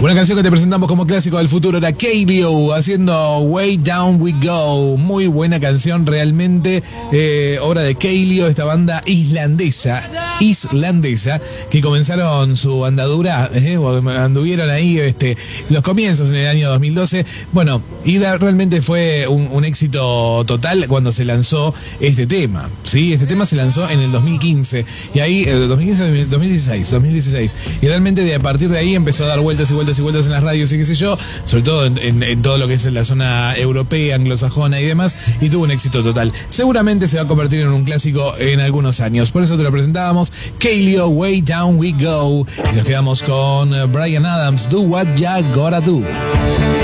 Una canción que te presentamos como clásico del futuro era Kaleo haciendo Way Down We Go. Muy buena canción realmente, obra de Kaleo, esta banda islandesa, que comenzaron su andadura, anduvieron ahí los comienzos en el año 2012. Bueno, y realmente fue un éxito total cuando se lanzó este tema, ¿sí? Este tema se lanzó en el 2015 y ahí, 2016, y realmente a partir de ahí empezó a dar vueltas y vueltas y vueltas en las radios y qué sé yo, sobre todo en todo lo que es en la zona europea, anglosajona y demás, y tuvo un éxito total. Seguramente se va a convertir en un clásico en algunos años, por eso te lo presentábamos, Kaleo, Way Down We Go, y nos quedamos con Bryan Adams, Do What Ya Gotta Do.